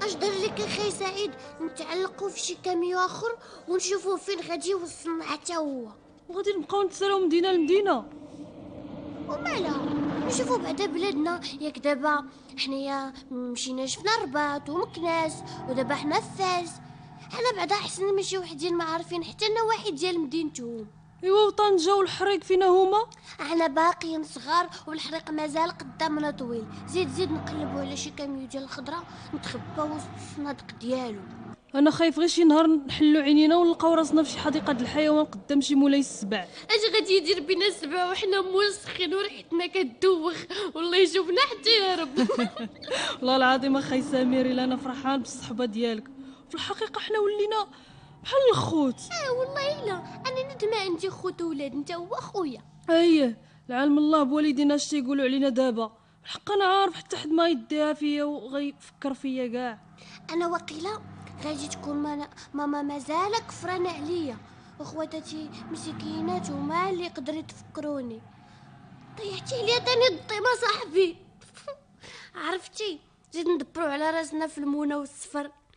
اش دار لك اخي سعيد؟ نتعلقوا في شي كاميو اخر ونشوفوا فين غادي يوصلنا حتى هو. وغادي نبقاو نتسراو مدينه لمدينه. ومالا نشوفوا بعدا بلادنا. ياك دابا حنايا مشينا شفنا الرباط ومكناس ودابا حنا في فاس. حنا بعدا احسن ماشي وحدين ما عارفين حتى انا واحد ديال مدينتهم. ايوا وطنجة والحريق فينا هما؟ احنا باقيين صغار والحريق مازال قدامنا طويل. زيد نقلبوا على شي كاميو ديال الخضره نتخباو وسط الصنادق ديالو. انا خايف غير شي نهار نحلو عينينا ونلقاو راسنا في شي حديقه الحيوان قدام شي مولاي السبع. اش غادي يدير بينا السبع وحنا موسخين وريحتنا كدوخ؟ والله يشوفنا حتى يا رب. والله العظيم اخي سمير الا انا فرحان بالصحبه ديالك. في الحقيقه حنا ولينا بحال الخوت. والله الا انا ندمه انت خوت ولاد انت هو خويا. اييه العلم الله بوالدينا اش تيقولوا علينا دابا. الحق انا عارف حتى حد ما يديها فيا وغيفكر فيا كاع. انا وقيله غادي تكون ماما مازال كفرانه عليا وخواتاتي مسكينات وما اللي يقدروا يتفكروني. طيحتي عليا تاني الطيبه صاحبي. عرفتي زيد ندبروا على راسنا في المونه والسفر.